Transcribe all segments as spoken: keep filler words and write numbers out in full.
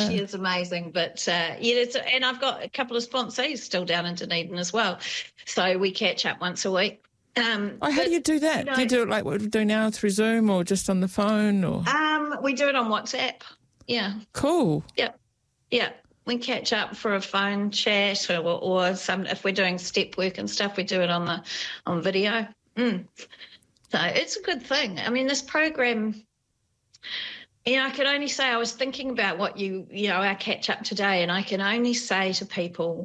yeah. she is amazing. But uh, yeah, it's, and I've got a couple of sponsees still down in Dunedin as well, so we catch up once a week. Um, oh, how but, do you do that? You know, do you do it like what we do now through Zoom or just on the phone? Or um, we do it on WhatsApp. Yeah. Cool. Yeah, yeah. We catch up for a phone chat, or, or some if we're doing step work and stuff, we do it on the on video. Mm. So it's a good thing. I mean, this program, you know, I can only say I was thinking about what you, you know, our catch up today, and I can only say to people,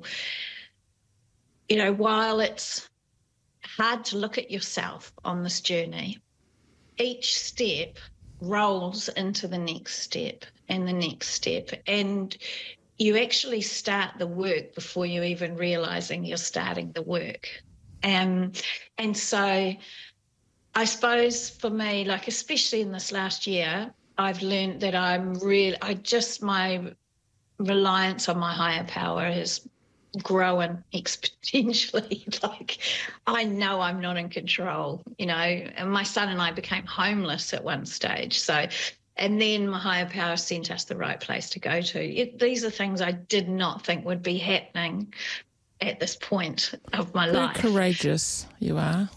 you know, while it's hard to look at yourself on this journey, each step rolls into the next step and the next step, and you actually start the work before you even realising you're starting the work. Um, and so I suppose for me, like especially in this last year, I've learned that I'm really, I just, my reliance on my higher power has grown exponentially. Like I know I'm not in control, you know, and my son and I became homeless at one stage. So, and then my higher power sent us the right place to go to. It, these are things I did not think would be happening at this point of my Very life. courageous you are.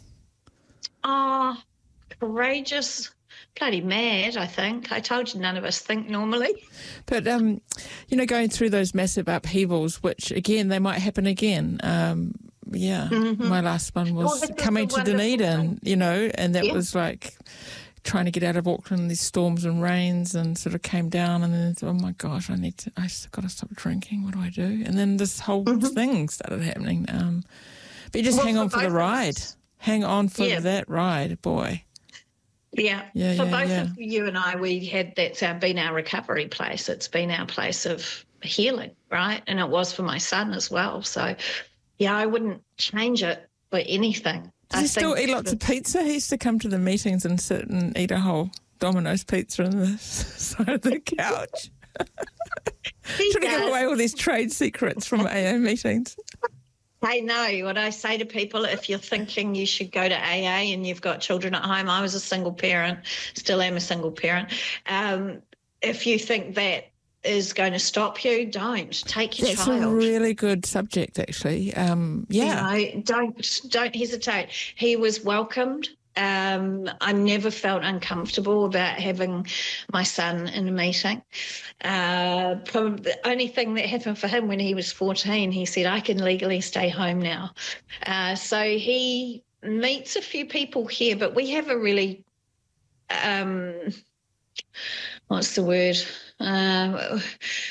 Ah, oh, courageous, bloody mad, I think. I told you none of us think normally. But, um, you know, going through those massive upheavals, which, again, they might happen again. Um, yeah, mm-hmm. My last one was well, coming to Dunedin, you know, and that yeah. was like trying to get out of Auckland, these storms and rains, and sort of came down, and then, oh my gosh, I need to, I got to stop drinking. What do I do? And then this whole mm-hmm. thing started happening. Um, but you just well, hang on for, for the ride. Hang on for yeah. that ride, boy. Yeah. yeah for yeah, both yeah. of you and I, we had that's our, been our recovery place. It's been our place of healing, right? And it was for my son as well. So, yeah, I wouldn't change it for anything. Does he still eat lots of pizza? He used to come to the meetings and sit and eat a whole Domino's pizza on the side of the couch. Trying to give away all these trade secrets from A A meetings. Hey, no, what I say to people, if you're thinking you should go to A A and you've got children at home, I was a single parent, still am a single parent. Um, if you think that is going to stop you, don't. Take your That's child. That's a really good subject, actually. Um, yeah. You know, don't, don't hesitate. He was welcomed. Um, I never felt uncomfortable about having my son in a meeting. Uh, the only thing that happened for him when he was fourteen, he said, I can legally stay home now. Uh, so he meets a few people here, but we have a really, um, what's the word? Uh,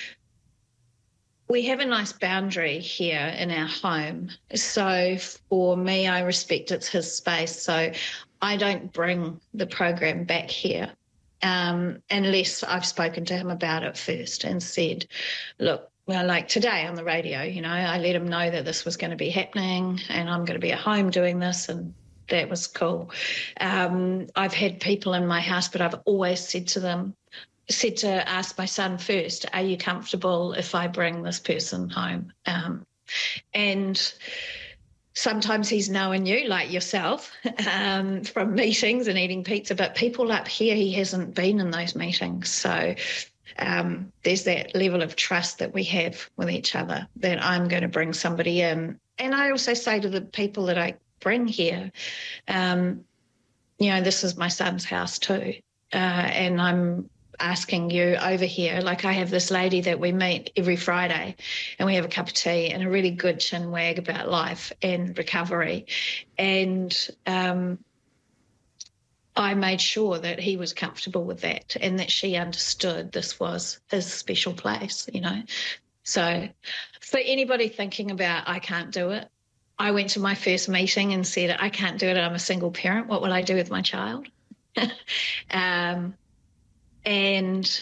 we have a nice boundary here in our home. So for me, I respect it's his space. So I don't bring the program back here um, unless I've spoken to him about it first and said, look, well, like today on the radio, you know, I let him know that this was going to be happening and I'm going to be at home doing this, and that was cool. Um, I've had people in my house, but I've always said to them, said to ask my son first, are you comfortable if I bring this person home? Um, and sometimes he's known you, like yourself, um, from meetings and eating pizza, but people up here, he hasn't been in those meetings. So um, there's that level of trust that we have with each other, that I'm going to bring somebody in. And I also say to the people that I bring here, um, you know, this is my son's house too. Uh, and I'm asking you over here, like I have this lady that we meet every Friday and we have a cup of tea and a really good chin wag about life and recovery. And um, I made sure that he was comfortable with that and that she understood this was his special place, you know. So for anybody thinking about, I can't do it, I went to my first meeting and said, I can't do it, I'm a single parent, what will I do with my child? um, and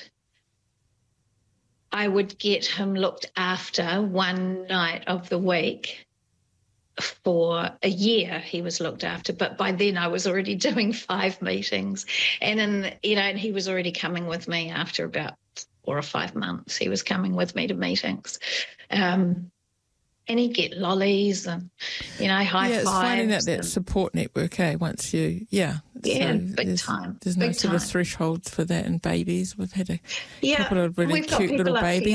I would get him looked after one night of the week. For a year he was looked after, but by then I was already doing five meetings, and in, you know, and he was already coming with me after about four or five months. He was coming with me to meetings. Um, And he'd get lollies and, you know, high yeah, fives. Yeah, it's finding out that and, support network, eh, once you, yeah. Yeah, so big there's, time. There's big no sort time. of thresholds for that in babies. We've had a yeah, couple of really we've got cute little up babies. here